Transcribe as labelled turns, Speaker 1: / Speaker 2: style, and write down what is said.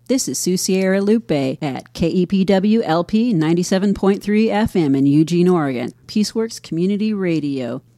Speaker 1: This is Sue Sierra Lupe at KEPW LP 97.3 FM in Eugene, Oregon, Peaceworks Community Radio.